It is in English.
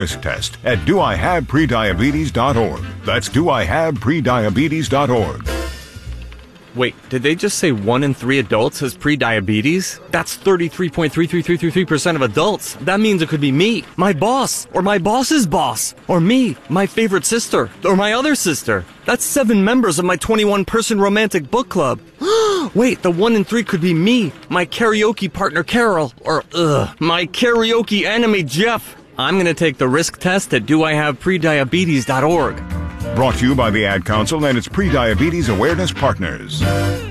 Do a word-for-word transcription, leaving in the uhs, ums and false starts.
risk test at do I have prediabetes dot org. That's do I have prediabetes dot org. Wait, did they just say one in three adults has prediabetes? That's thirty-three point three three three three three percent of adults. That means it could be me, my boss, or my boss's boss, or me, my favorite sister, or my other sister. That's seven members of my twenty-one person romantic book club. Wait, the one in three could be me, my karaoke partner Carol, or ugh, my karaoke enemy Jeff. I'm gonna take the risk test at do I have prediabetes dot org. Brought to you by the Ad Council and its Prediabetes Awareness Partners.